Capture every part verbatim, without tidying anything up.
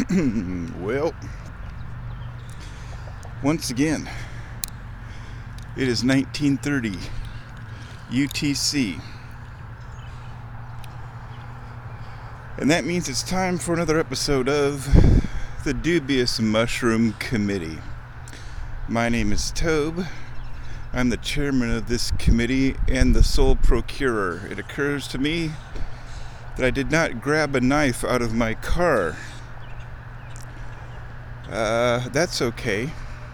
Well, once again, it is nineteen thirty U T C. And that means it's time for another episode of the Dubious Mushroom Committee. My name is Tobe. I'm the chairman of this committee and the sole procurer. It occurs to me that I did not grab a knife out of my car. Uh, that's okay.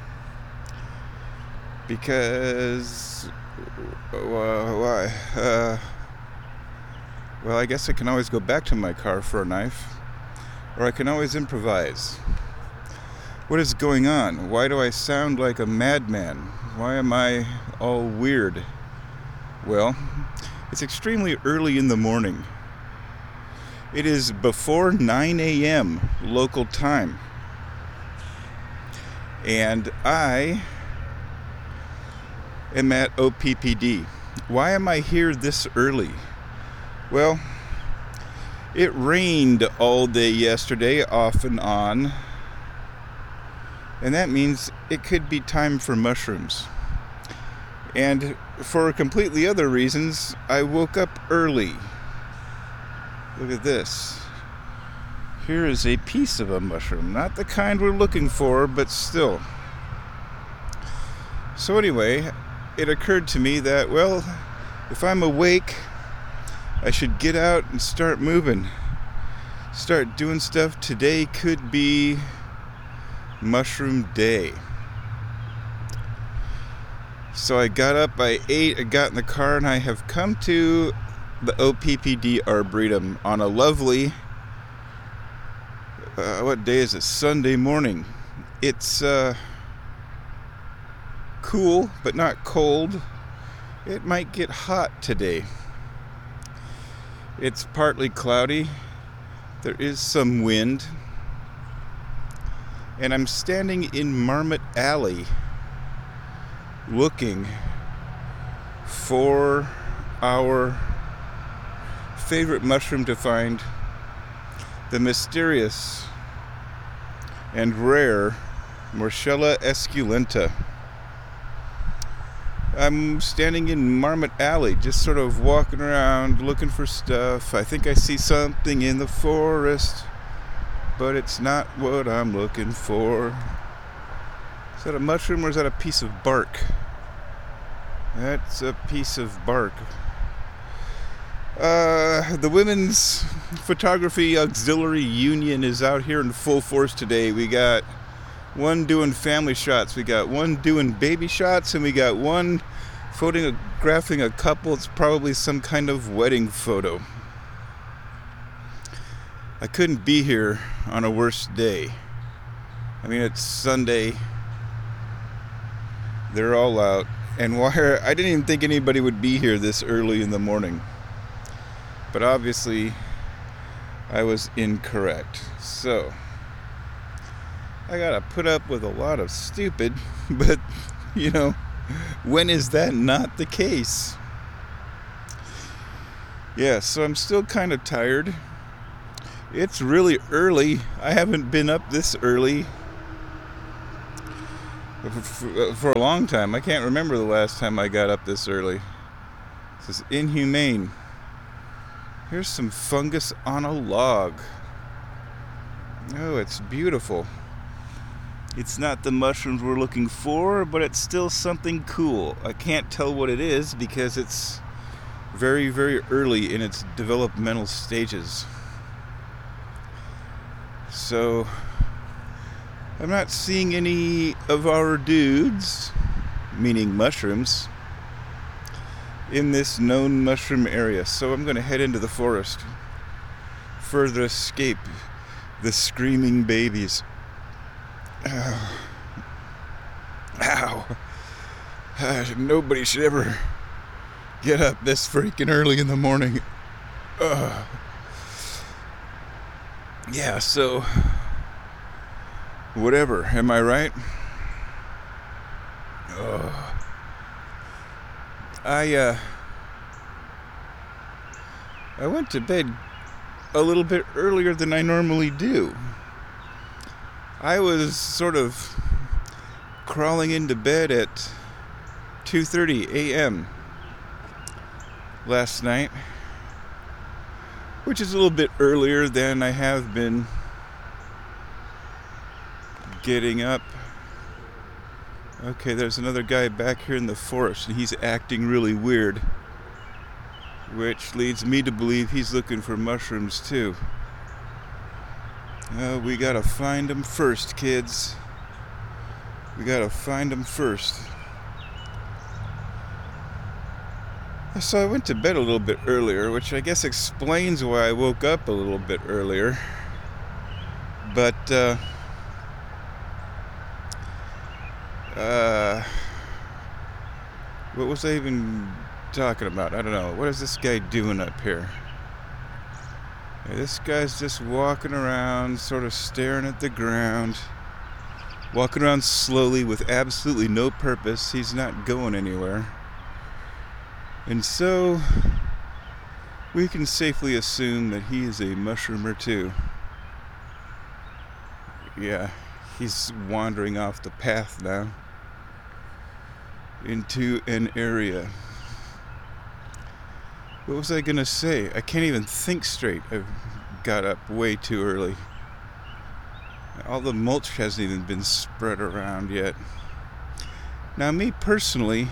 Because, uh, why? Uh, well, I guess I can always go back to my car for a knife. Or I can always improvise. What is going on? Why do I sound like a madman? Why am I all weird? Well, it's extremely early in the morning. It is before nine a.m. local time. And I am at O P P D. Why am I here this early? Well, it rained all day yesterday, off and on. And that means it could be time for mushrooms. And for completely other reasons, I woke up early. Look at this. Here is a piece of a mushroom. Not the kind we're looking for, but still. So anyway, it occurred to me that, well, if I'm awake, I should get out and start moving. Start doing stuff. Today could be mushroom day. So I got up, I ate, I got in the car, and I have come to the O P P D Arboretum on a lovely, uh, what day is it? Sunday morning. It's uh, cool, but not cold. It might get hot today. It's partly cloudy. There is some wind. And I'm standing in Marmot Alley looking for our favorite mushroom to find, the mysterious and rare Morchella esculenta. I'm standing in Marmot Alley, just sort of walking around looking for stuff. I think I see something in the forest, but it's not what I'm looking for. Is that a mushroom or is that a piece of bark? That's a piece of bark. Uh, the Women's Photography Auxiliary Union is out here in full force today. We got one doing family shots, we got one doing baby shots, and we got one photographing a couple. It's probably some kind of wedding photo. I couldn't be here on a worse day. I mean, it's Sunday. They're all out. And why are, I didn't even think anybody would be here this early in the morning. But obviously, I was incorrect. So, I gotta put up with a lot of stupid, but, you know, when is that not the case? Yeah, so I'm still kind of tired. It's really early. I haven't been up this early for a long time. I can't remember the last time I got up this early. This is inhumane. Here's some fungus on a log. Oh, it's beautiful. It's not the mushrooms we're looking for, but it's still something cool. I can't tell what it is because it's very, very early in its developmental stages. So, I'm not seeing any of our dudes, meaning mushrooms, in this known mushroom area. So I'm going to head into the forest, further escape the screaming babies. Ow. Ow. Uh, nobody should ever get up this freaking early in the morning. Ugh. Yeah, so whatever, am I right? Ugh. I uh I went to bed a little bit earlier than I normally do. I was sort of crawling into bed at two thirty a.m. last night, which is a little bit earlier than I have been getting up. Okay, there's another guy back here in the forest, and he's acting really weird, which leads me to believe he's looking for mushrooms too. Uh, we gotta find them first, kids. We gotta find them first. So I went to bed a little bit earlier, which I guess explains why I woke up a little bit earlier. But, uh... Uh... what was I even talking about? I don't know. What is this guy doing up here? Yeah, this guy's just walking around, sort of staring at the ground. Walking around slowly with absolutely no purpose. He's not going anywhere. And so, we can safely assume that he is a mushroomer too. Yeah, he's wandering off the path now into an area. What was I gonna say? I can't even think straight. I got up way too early. All the mulch hasn't even been spread around yet. Now, me personally,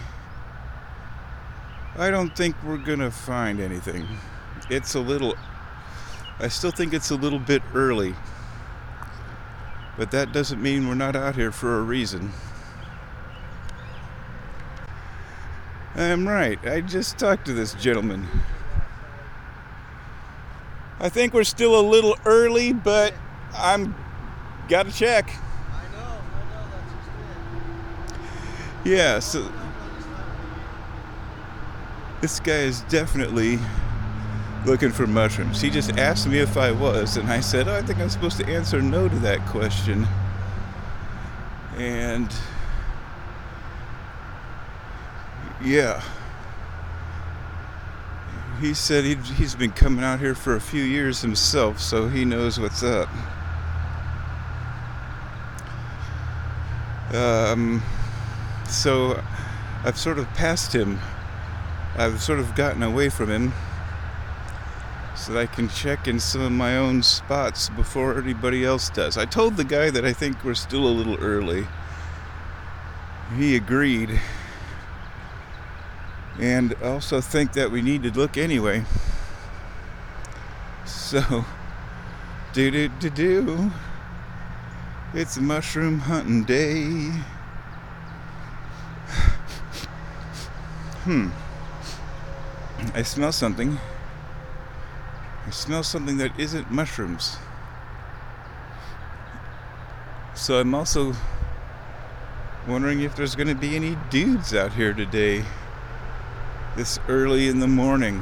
I don't think we're gonna find anything. It's a little... I still think it's a little bit early. But that doesn't mean we're not out here for a reason. I'm right. I just talked to this gentleman. I think we're still a little early, but I'm... gotta check. I know, I know, that's just it. Yeah, so... this guy is definitely looking for mushrooms. He just asked me if I was, and I said, oh, I think I'm supposed to answer no to that question. And yeah, he said he'd, he's been coming out here for a few years himself, so he knows what's up. Um, so I've sort of passed him. I've sort of gotten away from him so that I can check in some of my own spots before anybody else does. I told the guy that I think we're still a little early. He agreed. And I also think that we need to look anyway. So, do-do-do-do. It's mushroom hunting day. Hmm. I smell something. I smell something that isn't mushrooms. So I'm also wondering if there's going to be any dudes out here today, this early in the morning.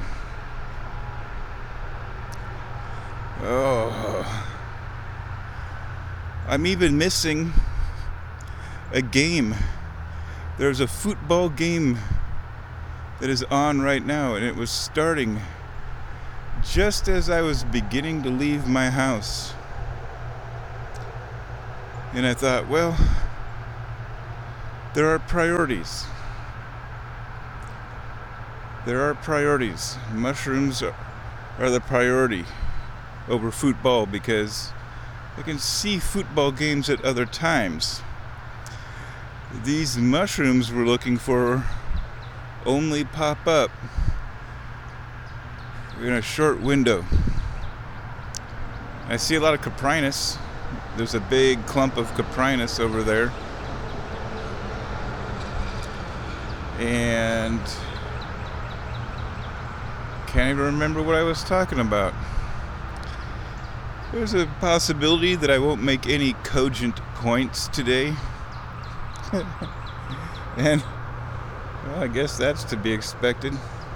Oh. I'm even missing a game. There's a football game that is on right now, and it was starting just as I was beginning to leave my house. And I thought, well, there are priorities. There are priorities. Mushrooms are, are the priority over football because I can see football games at other times. These mushrooms we're looking for only pop up in a short window. I see a lot of Coprinus. There's a big clump of Coprinus over there. And can't even remember what I was talking about. There's a possibility that I won't make any cogent points today. And well, I guess that's to be expected.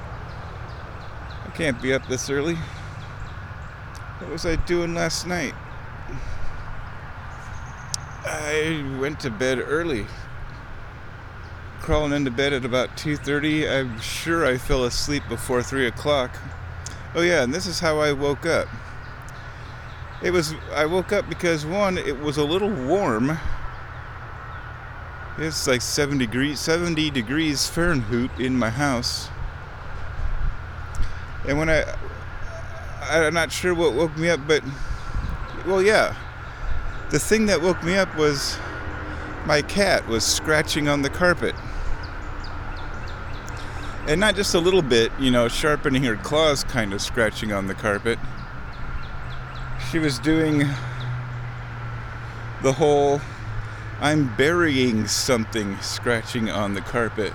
I can't be up this early. What was I doing last night? I went to bed early. Crawling into bed at about two thirty. I'm sure I fell asleep before three o'clock. Oh yeah, and this is how I woke up. It was, I woke up because one, it was a little warm. It's like seventy degrees, seventy degrees Fahrenheit in my house. And when I, I'm not sure what woke me up, but, well, yeah. The thing that woke me up was my cat was scratching on the carpet. And not just a little bit, you know, sharpening her claws, kind of scratching on the carpet. She was doing the whole, I'm burying something, scratching on the carpet.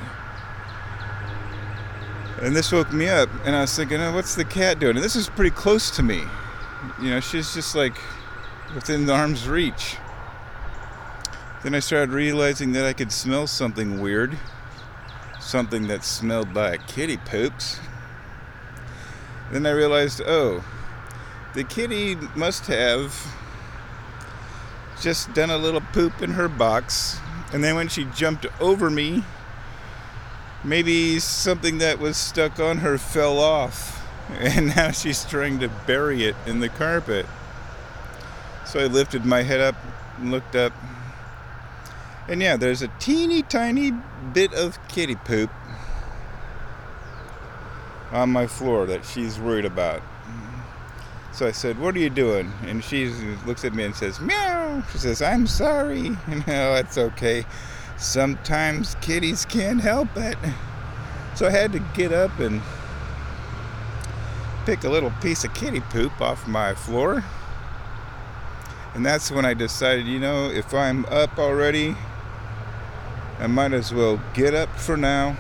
And this woke me up, and I was thinking, oh, what's the cat doing? And this is pretty close to me. You know, she's just like within arm's reach. Then I started realizing that I could smell something weird. Something that smelled like kitty poops. Then I realized, oh, the kitty must have just done a little poop in her box. And then when she jumped over me, maybe something that was stuck on her fell off. And now she's trying to bury it in the carpet. So I lifted my head up and looked up. And yeah, there's a teeny tiny bit of kitty poop on my floor that she's worried about. So I said, what are you doing? And she looks at me and says, meow. She says, I'm sorry. No, that's okay. Sometimes kitties can't help it. So I had to get up and pick a little piece of kitty poop off my floor. And that's when I decided, you know, if I'm up already, I might as well get up for now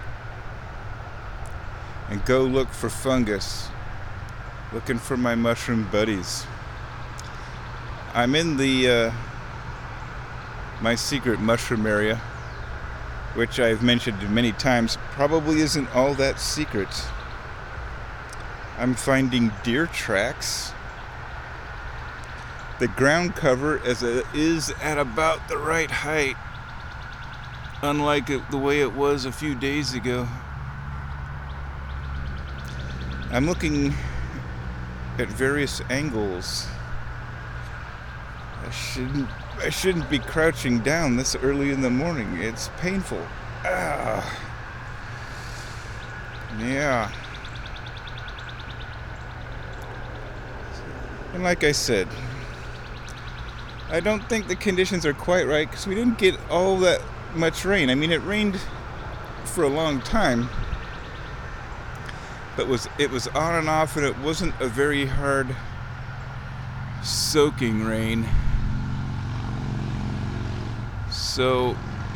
and go look for fungus. Looking for my mushroom buddies. I'm in the uh, my secret mushroom area, which I've mentioned many times, probably isn't all that secret. I'm finding deer tracks. The ground cover as it is at about the right height, unlike it, the way it was a few days ago. I'm looking at various angles. I shouldn't I shouldn't be crouching down this early in the morning. It's painful. Ah. Yeah. And like I said, I don't think the conditions are quite right because we didn't get all that much rain. I mean, it rained for a long time, but was it was on and off, and it wasn't a very hard soaking rain. So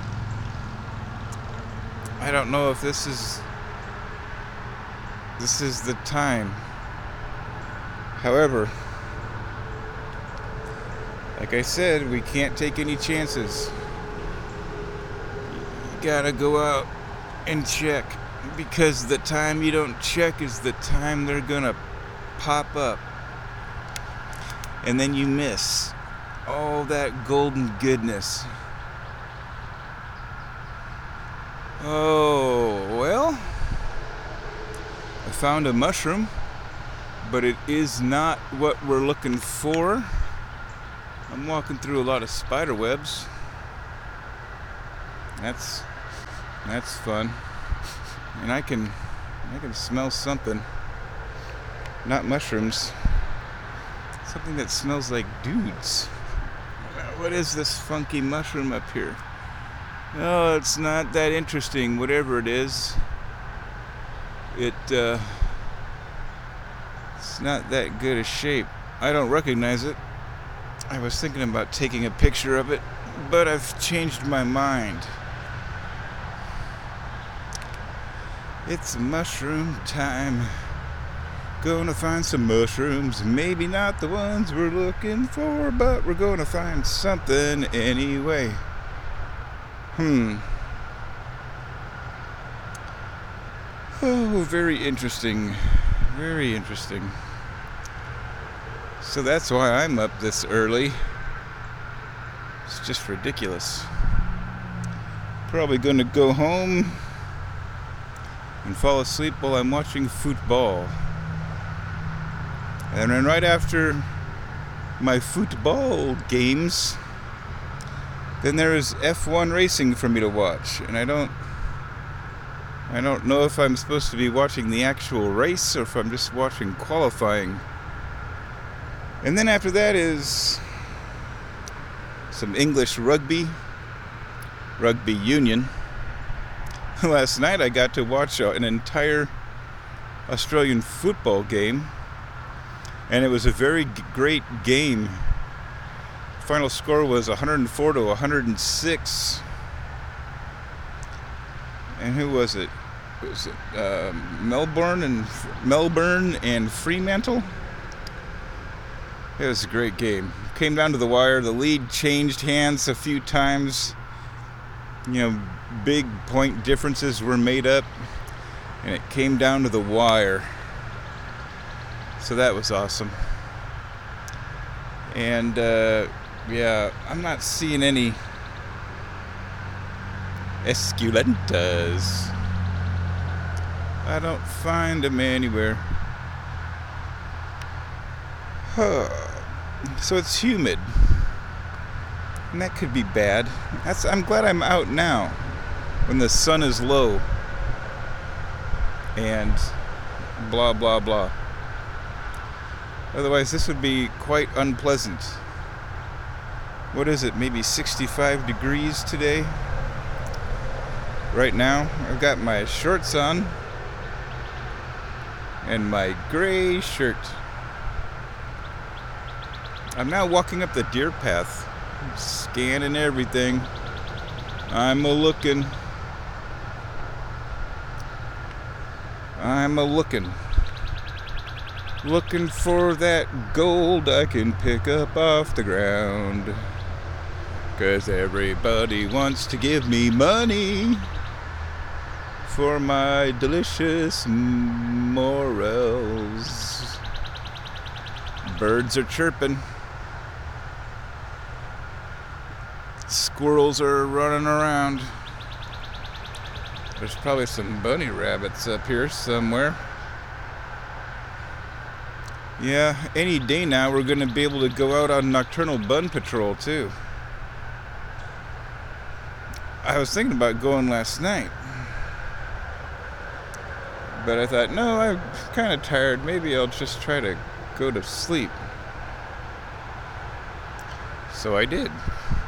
I don't know if this is this is the time. However, like I said, we can't take any chances. You gotta go out and check, because the time you don't check is the time they're gonna pop up. And then you miss all that golden goodness. Oh, well, I found a mushroom, but it is not what we're looking for. I'm walking through a lot of spider webs. That's that's fun. And I can I can smell something. Not mushrooms. Something that smells like dudes. What is this funky mushroom up here? Oh, it's not that interesting, whatever it is. It uh it's not that good a shape. I don't recognize it. I was thinking about taking a picture of it, but I've changed my mind. It's mushroom time. Gonna find some mushrooms. Maybe not the ones we're looking for, but we're gonna find something anyway. Hmm. Oh, very interesting. Very interesting. So that's why I'm up this early. It's just ridiculous. Probably gonna go home and fall asleep while I'm watching football. And then right after my football games, then there is F one racing for me to watch, and I don't I don't know if I'm supposed to be watching the actual race or if I'm just watching qualifying. And then after that is some English rugby, rugby union. Last night I got to watch an entire Australian football game, and it was a very g- great game. Final score was one hundred four to one hundred six. And who was it? Was it uh, Melbourne and Melbourne and Fremantle? It was a great game. Came down to the wire. The lead changed hands a few times. You know, big point differences were made up, and it came down to the wire. So that was awesome. And uh, yeah, I'm not seeing any esculentas. I don't find them anywhere. Huh. So it's humid, and that could be bad. That's, I'm glad I'm out now when the sun is low and blah blah blah. Otherwise this would be quite unpleasant. What is it, maybe sixty-five degrees today? Right now I've got my shorts on and my gray shirt. I'm now walking up the deer path, scanning everything. I'm a looking. I'm a looking. Looking for that gold I can pick up off the ground. 'Cause everybody wants to give me money for my delicious morels. Birds are chirping. Squirrels are running around. There's probably some bunny rabbits up here somewhere. Yeah, any day now we're going to be able to go out on nocturnal bun patrol too. I was thinking about going last night, but I thought, no, I'm kind of tired. Maybe I'll just try to go to sleep. So I did.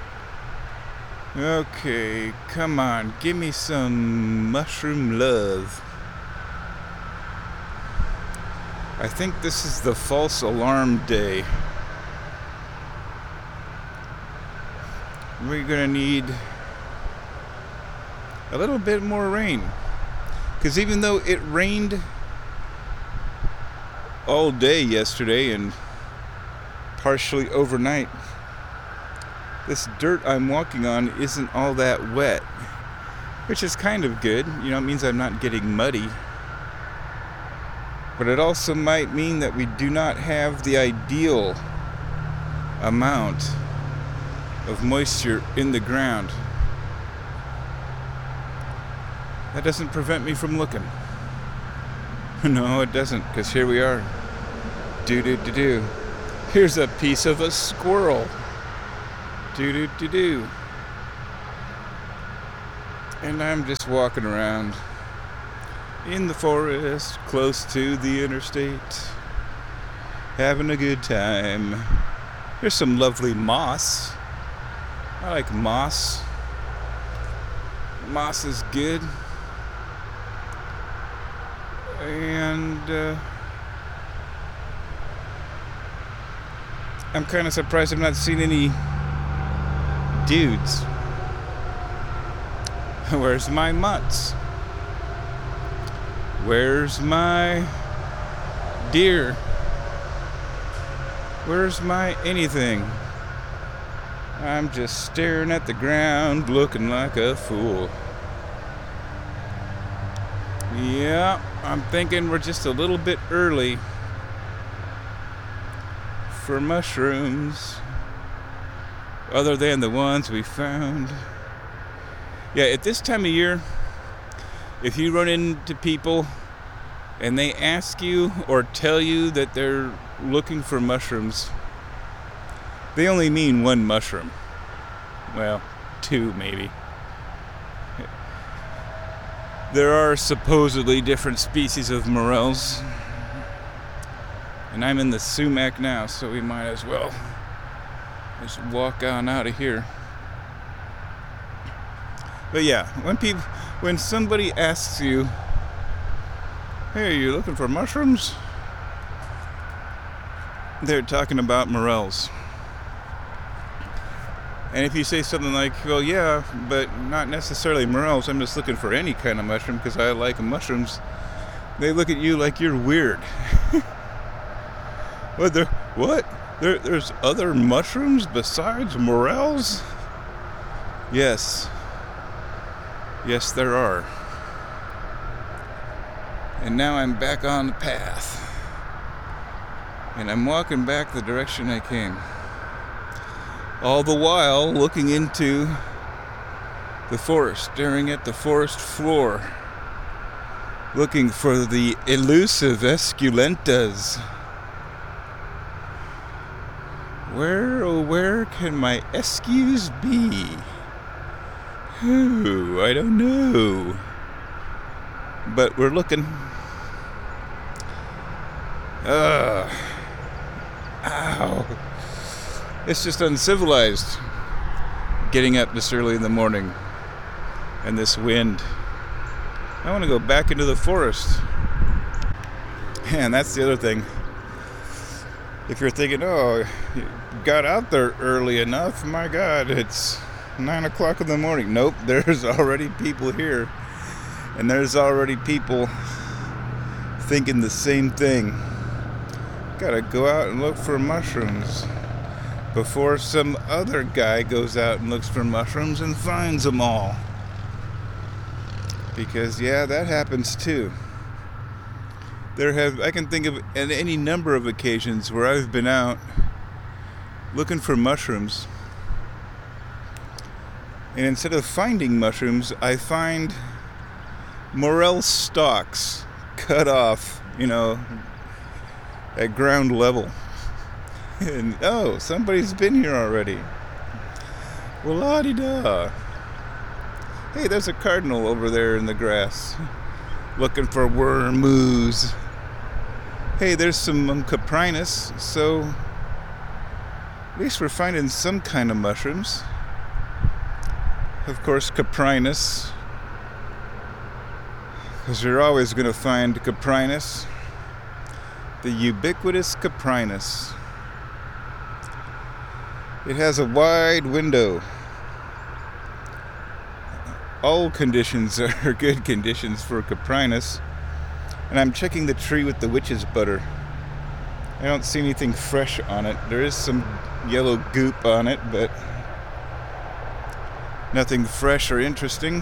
Okay, come on, give me some mushroom love. I think this is the false alarm day. We're gonna need a little bit more rain. Because even though it rained all day yesterday and partially overnight, this dirt I'm walking on isn't all that wet, which is kind of good. You know, it means I'm not getting muddy. But it also might mean that we do not have the ideal amount of moisture in the ground. That doesn't prevent me from looking. No, it doesn't, because here we are. Do-do-do-do. Here's a piece of a squirrel. Do-do-do-do. And I'm just walking around in the forest, close to the interstate, having a good time. There's some lovely moss. I like moss. Moss is good. And uh, I'm kind of surprised I've not seen any dudes. Where's my mutts? Where's my deer? Where's my anything? I'm just staring at the ground, looking like a fool. Yeah, I'm thinking we're just a little bit early for mushrooms, other than the ones we found. Yeah, at this time of year, if you run into people and they ask you or tell you that they're looking for mushrooms, they only mean one mushroom. Well, two maybe. There are supposedly different species of morels. And I'm in the sumac now, so we might as well just walk on out of here. But yeah, when people, when somebody asks you, "Hey, are you looking for mushrooms?" they're talking about morels. And if you say something like, "Well, yeah, but not necessarily morels, I'm just looking for any kind of mushroom because I like mushrooms," they look at you like you're weird. What? There? What? There? There's other mushrooms besides morels? Yes. Yes, there are. And now I'm back on the path. And I'm walking back the direction I came. All the while looking into the forest, staring at the forest floor, looking for the elusive esculentas. Where, oh, where can my escues be? Ooh, I don't know. But we're looking. Ugh. Ow. It's just uncivilized getting up this early in the morning and this wind. I want to go back into the forest. And that's the other thing. If you're thinking, "Oh, you got out there early enough, my God, it's nine o'clock in the morning." Nope, there's already people here. And there's already people thinking the same thing. Gotta go out and look for mushrooms before some other guy goes out and looks for mushrooms and finds them all. Because, yeah, that happens too. There have, I can think of any number of occasions where I've been out looking for mushrooms, and instead of finding mushrooms, I find morel stalks cut off, you know, at ground level. And, oh, somebody's been here already. Well, la-di-da. Hey, there's a cardinal over there in the grass looking for wormoos. Hey, there's some um, Coprinus, so at least we're finding some kind of mushrooms. Of course, Coprinus, because you're always going to find Coprinus, the ubiquitous Coprinus. It has a wide window. All conditions are good conditions for Coprinus. And I'm checking the tree with the witch's butter. I don't see anything fresh on it. There is some yellow goop on it, but nothing fresh or interesting.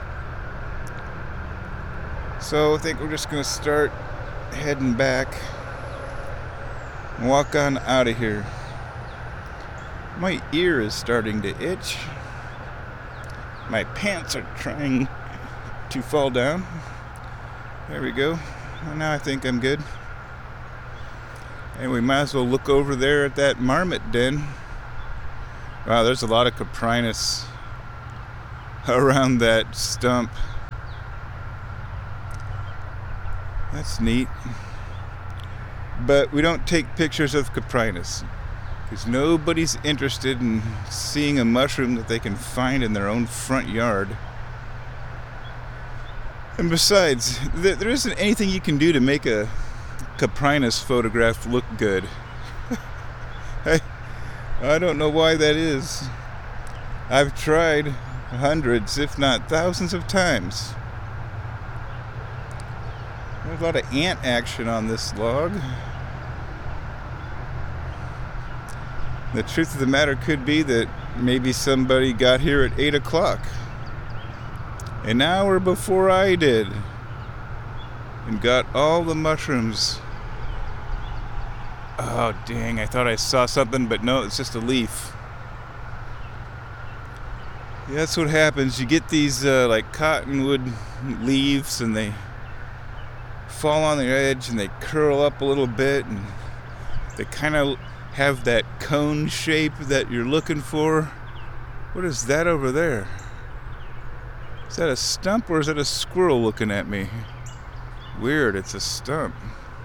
So I think we're just going to start heading back and walk on out of here. My ear is starting to itch. My pants are trying to fall down. There we go. Well, now I think I'm good. And we might as well look over there at that marmot den. Wow, there's a lot of Coprinus around that stump. That's neat. But we don't take pictures of Coprinus, because nobody's interested in seeing a mushroom that they can find in their own front yard. And besides, th- there isn't anything you can do to make a Coprinus photograph look good. I, I don't know why that is. I've tried hundreds, if not thousands of times. There's a lot of ant action on this log. The truth of the matter could be that maybe somebody got here at eight o'clock. An hour before I did. And got all the mushrooms. Oh, dang, I thought I saw something, but no, it's just a leaf. Yeah, that's what happens. You get these, uh, like, cottonwood leaves, and they fall on the edge, and they curl up a little bit, and they kind of have that cone shape that you're looking for. What is that over there? Is that a stump or is that a squirrel looking at me? Weird, it's a stump.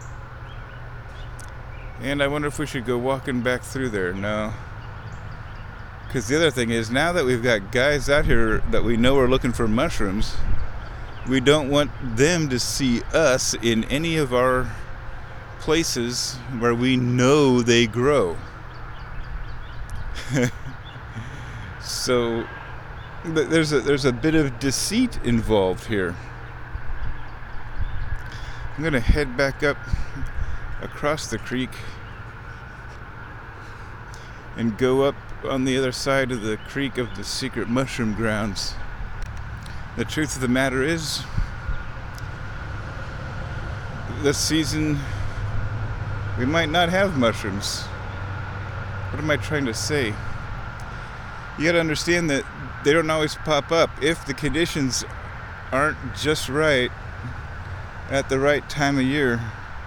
And I wonder if we should go walking back through there. No. Because the other thing is, now that we've got guys out here that we know are looking for mushrooms, we don't want them to see us in any of our places where we know they grow. So there's a, there's a bit of deceit involved here. I'm going to head back up across the creek and go up on the other side of the creek of the secret mushroom grounds. The truth of the matter is, this season we might not have mushrooms. What am I trying to say? You gotta understand that they don't always pop up. If the conditions aren't just right at the right time of year,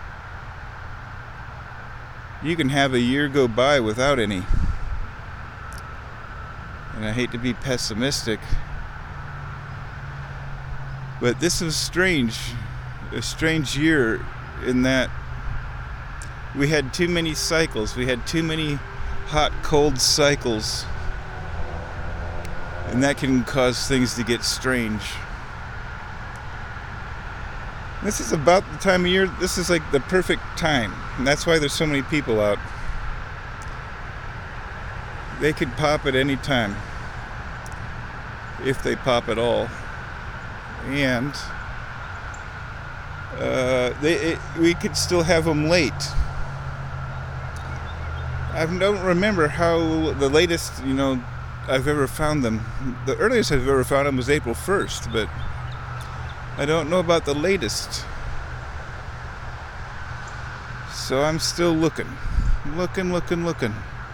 you can have a year go by without any. And I hate to be pessimistic, but this was strange, a strange year in that we had too many cycles. We had too many hot, cold cycles. And that can cause things to get strange. This is about the time of year, this is like the perfect time. And that's why there's so many people out. They could pop at any time, if they pop at all. And uh, they, it, we could still have them late. I don't remember how the latest, you know, I've ever found them. The earliest I've ever found them was April first, but I don't know about the latest. So I'm still looking. Looking, looking, looking.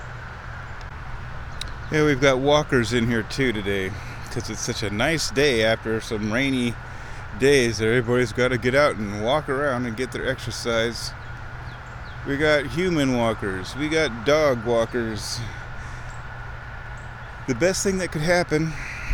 Yeah, we've got walkers in here too today, because it's such a nice day after some rainy days. Everybody's got to get out and walk around and get their exercise. We got human walkers. We got dog walkers. The best thing that could happen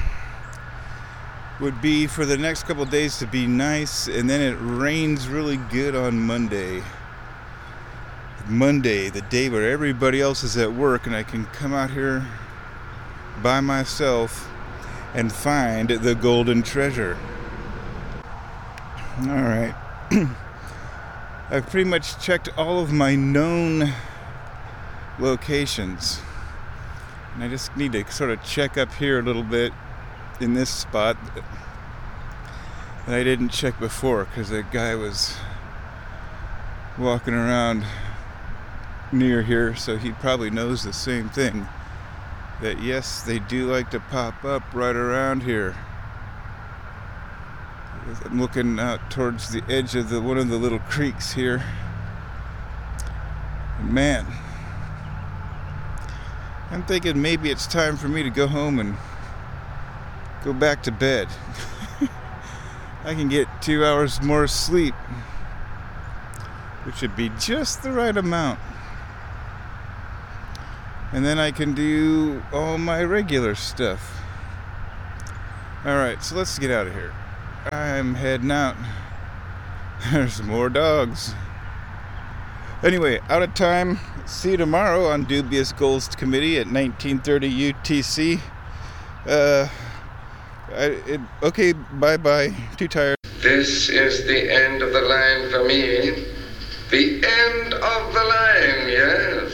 would be for the next couple of days to be nice, and then it rains really good on Monday. Monday, the day where everybody else is at work, and I can come out here by myself and find the golden treasure. All right. I've pretty much checked all of my known locations. And I just need to sort of check up here a little bit in this spot that I didn't check before, because the guy was walking around near here, so he probably knows the same thing. That yes, they do like to pop up right around here. I'm looking out towards the edge of the one of the little creeks here. Man, I'm thinking maybe it's time for me to go home and go back to bed. I can get two hours more sleep, which would be just the right amount. And then I can do all my regular stuff. Alright, so let's get out of here. I'm heading out. There's more dogs. Anyway, out of time. See you tomorrow on Dubious Goals Committee at nineteen thirty U T C. Uh, I, it, okay, bye-bye. Too tired. This is the end of the line for me. The end of the line, yes.